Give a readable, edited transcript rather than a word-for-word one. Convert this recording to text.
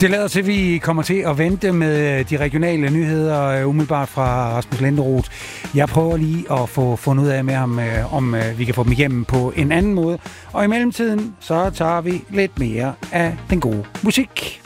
Det lader til, at vi kommer til at vente med de regionale nyheder umiddelbart fra Rasmus Linderoth. Jeg prøver lige at få fundet ud af med ham, om vi kan få dem igennem på en anden måde. Og i mellemtiden, så tager vi lidt mere af den gode musik.